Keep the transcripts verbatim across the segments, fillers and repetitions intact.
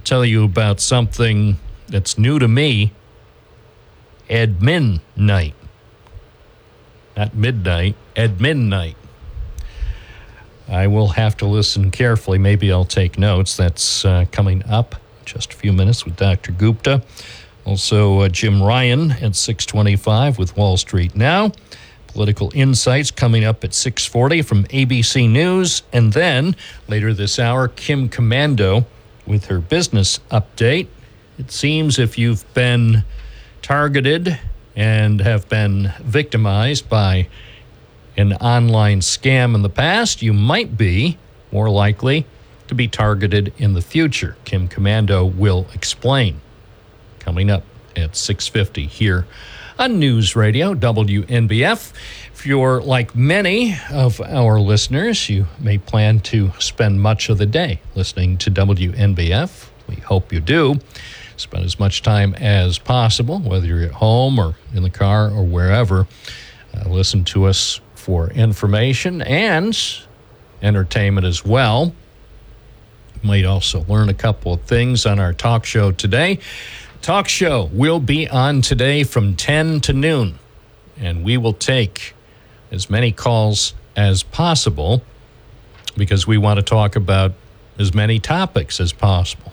tell you about something that's new to me. Admin night. Not midnight, admin night. I will have to listen carefully. Maybe I'll take notes. That's uh, coming up in just a few minutes with Doctor Gupta. Also, uh, Jim Ryan at six twenty-five with Wall Street Now. Political Insights coming up at six forty from A B C News. And then, later this hour, Kim Komando with her business update. It seems if you've been targeted and have been victimized by an online scam in the past, you might be more likely to be targeted in the future. Kim Komando will explain. Coming up at six fifty here on News Radio W N B F. If you're like many of our listeners, you may plan to spend much of the day listening to W N B F. We hope you do. Spend as much time as possible, whether you're at home or in the car or wherever. Uh, listen to us for information and entertainment as well. You might also learn a couple of things on our talk show today. Talk show will be on today from ten to noon, and we will take as many calls as possible because we want to talk about as many topics as possible.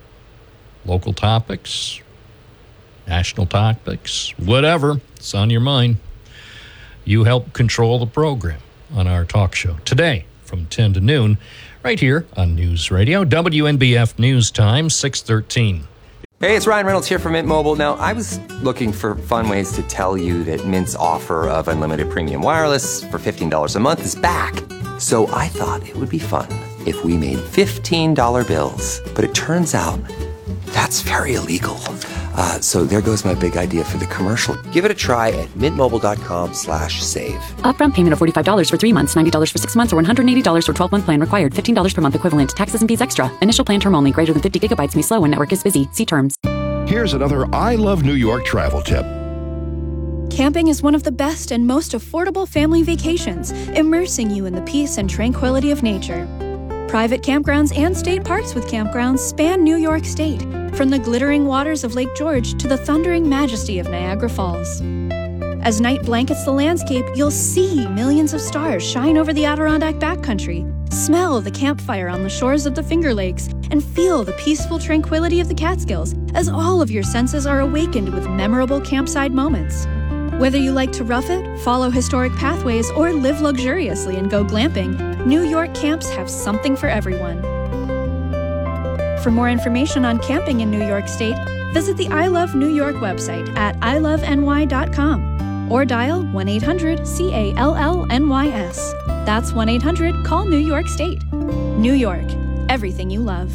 Local topics, national topics, whatever, it's on your mind. You help control the program on our talk show today from ten to noon, right here on News Radio, W N B F News Time, six thirteen. Hey, it's Ryan Reynolds here from Mint Mobile. Now, I was looking for fun ways to tell you that Mint's offer of unlimited premium wireless for fifteen dollars a month is back. So I thought it would be fun if we made fifteen dollar bills. But it turns out that's very illegal. Uh, so there goes my big idea for the commercial. Give it a try at mintmobile.com slash save. Upfront payment of forty-five dollars for three months, ninety dollars for six months, or one hundred eighty dollars for twelve-month plan required. fifteen dollars per month equivalent. Taxes and fees extra. Initial plan term only. Greater than fifty gigabytes may slow when network is busy. See terms. Here's another I Love New York travel tip. Camping is one of the best and most affordable family vacations, immersing you in the peace and tranquility of nature. Private campgrounds and state parks with campgrounds span New York State, from the glittering waters of Lake George to the thundering majesty of Niagara Falls. As night blankets the landscape, you'll see millions of stars shine over the Adirondack backcountry, smell the campfire on the shores of the Finger Lakes, and feel the peaceful tranquility of the Catskills as all of your senses are awakened with memorable campsite moments. Whether you like to rough it, follow historic pathways, or live luxuriously and go glamping, New York camps have something for everyone. For more information on camping in New York State, visit the I Love New York website at i love n y dot com or dial one eight hundred C A L L N Y S. That's one eight hundred call New York State. New York, everything you love.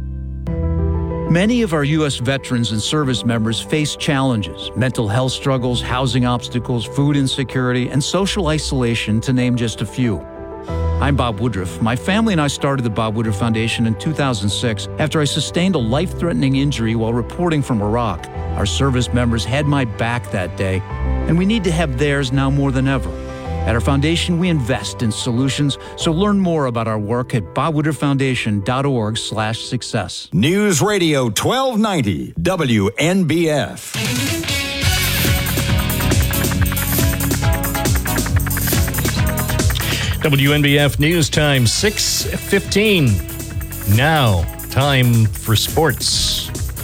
Many of our U S veterans and service members face challenges, mental health struggles, housing obstacles, food insecurity, and social isolation, to name just a few. I'm Bob Woodruff. My family and I started the Bob Woodruff Foundation in two thousand six after I sustained a life-threatening injury while reporting from Iraq. Our service members had my back that day, and we need to have theirs now more than ever. At our foundation, we invest in solutions, so learn more about our work at bob woodruff foundation dot org slash success. News Radio twelve ninety W N B F. W N B F News Time, six fifteen. Now, time for sports.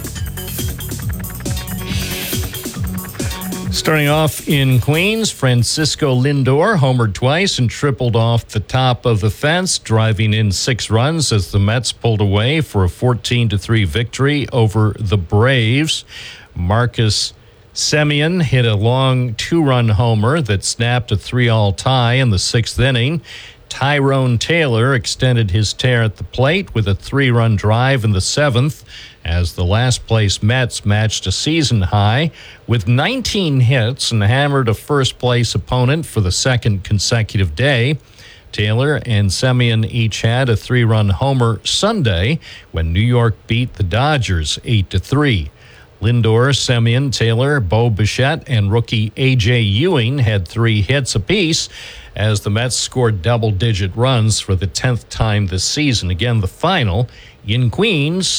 Starting off in Queens, Francisco Lindor homered twice and tripled off the top of the fence, driving in six runs as the Mets pulled away for a fourteen to three victory over the Braves. Marcus Semien hit a long two-run homer that snapped a three-all tie in the sixth inning. Tyrone Taylor extended his tear at the plate with a three-run drive in the seventh as the last-place Mets matched a season high with nineteen hits and hammered a first-place opponent for the second consecutive day. Taylor and Semien each had a three-run homer Sunday when New York beat the Dodgers eight to three. Lindor, Semien, Taylor, Bo Bichette, and rookie A J Ewing had three hits apiece as the Mets scored double-digit runs for the tenth time this season. Again, the final in Queens